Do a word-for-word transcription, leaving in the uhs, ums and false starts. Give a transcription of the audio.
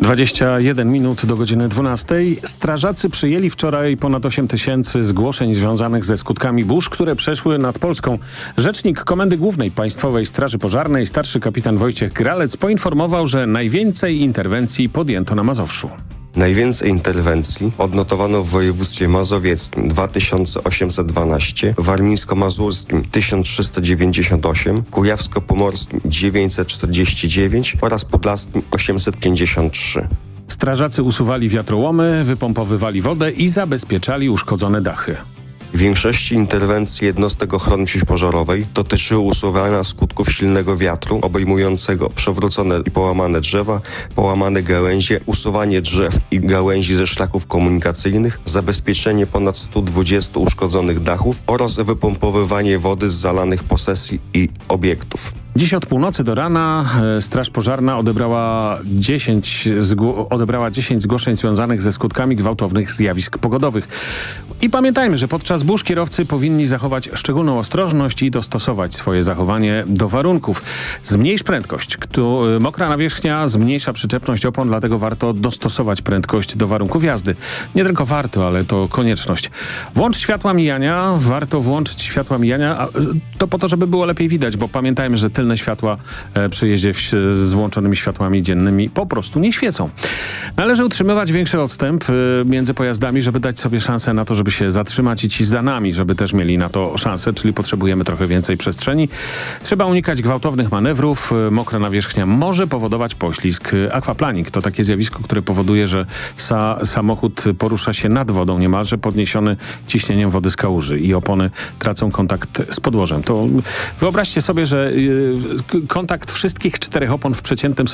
dwadzieścia jeden minut do godziny dwunastej. Strażacy przyjęli wczoraj ponad osiem tysięcy zgłoszeń związanych ze skutkami burz, które przeszły nad Polską. Rzecznik Komendy Głównej Państwowej Straży Pożarnej, starszy kapitan Wojciech Gralec, poinformował, że najwięcej interwencji podjęto na Mazowszu. Najwięcej interwencji odnotowano w województwie mazowieckim dwa tysiące osiemset dwanaście, warmińsko-mazurskim tysiąc trzysta dziewięćdziesiąt osiem, kujawsko-pomorskim dziewięćset czterdzieści dziewięć oraz podlaskim osiemset pięćdziesiąt trzy. Strażacy usuwali wiatrołomy, wypompowywali wodę i zabezpieczali uszkodzone dachy. W większości interwencji jednostek ochrony przeciwpożarowej dotyczyły usuwania skutków silnego wiatru obejmującego przewrócone i połamane drzewa, połamane gałęzie, usuwanie drzew i gałęzi ze szlaków komunikacyjnych, zabezpieczenie ponad stu dwudziestu uszkodzonych dachów oraz wypompowywanie wody z zalanych posesji i obiektów. Dziś od północy do rana e, Straż Pożarna odebrała dziesięć, zgło- odebrała dziesięć zgłoszeń związanych ze skutkami gwałtownych zjawisk pogodowych. I pamiętajmy, że podczas burz kierowcy powinni zachować szczególną ostrożność i dostosować swoje zachowanie do warunków. Zmniejsz prędkość. Kto, mokra nawierzchnia zmniejsza przyczepność opon, dlatego warto dostosować prędkość do warunków jazdy. Nie tylko warto, ale to konieczność. Włącz światła mijania. Warto włączyć światła mijania. A to po to, żeby było lepiej widać, bo pamiętajmy, że tylne światła e, przy jeździe w, z włączonymi światłami dziennymi po prostu nie świecą. Należy utrzymywać większy odstęp e, między pojazdami, żeby dać sobie szansę na to, żeby się zatrzymać i ci za nami, żeby też mieli na to szansę, czyli potrzebujemy trochę więcej przestrzeni. Trzeba unikać gwałtownych manewrów. E, mokra nawierzchnia może powodować poślizg. Aquaplaning to takie zjawisko, które powoduje, że sa, samochód porusza się nad wodą, niemalże podniesiony ciśnieniem wody z kałuży i opony tracą kontakt z podłożem. To wyobraźcie sobie, że e, kontakt wszystkich czterech opon w przeciętnym